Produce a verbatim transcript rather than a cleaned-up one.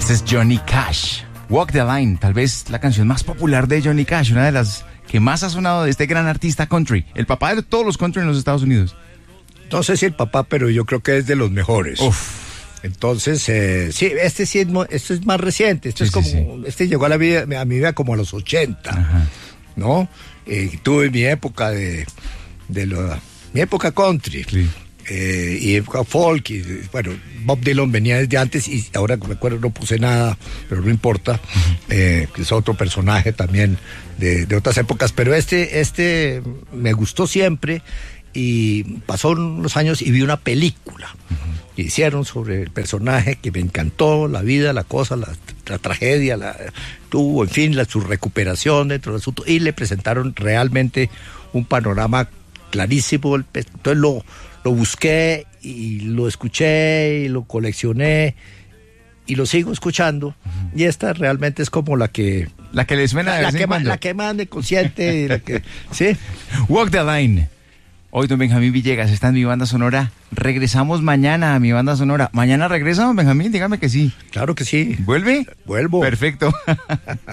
Este es Johnny Cash. Walk the Line, tal vez la canción más popular de Johnny Cash, una de las que más ha sonado de este gran artista country, el papá de todos los country en los Estados Unidos. No sé si el papá, pero yo creo que es de los mejores. Uf. Entonces, eh, sí, este sí es, este es más reciente, este Sí, es como, sí, sí. este llegó a la vida, a mi vida como a los ochenta, Ajá. ¿no? Eh, tuve mi época de, de la, mi época country. Sí. Eh, y época folk, y bueno, Bob Dylan venía desde antes y ahora que me acuerdo no puse nada, pero no importa, eh, que es otro personaje también de, de otras épocas, pero este, este me gustó siempre y pasó unos años y vi una película que hicieron sobre el personaje que me encantó, la vida, la cosa, la, la tragedia, la tuvo, en fin, la, su recuperación dentro del asunto y le presentaron realmente un panorama clarísimo, el, entonces lo Lo busqué y lo escuché y lo coleccioné y lo sigo escuchando. Uh-huh. Y esta realmente es como la que... La que le suena la, de la, vez que en cuando. la que más me consciente. Y la que, ¿sí? Walk the Line. Hoy don Benjamín Villegas está en Mi Banda Sonora. Regresamos mañana a Mi Banda Sonora. ¿Mañana regresa, don Benjamín? Dígame que sí. Claro que sí. ¿Vuelve? Vuelvo. Perfecto.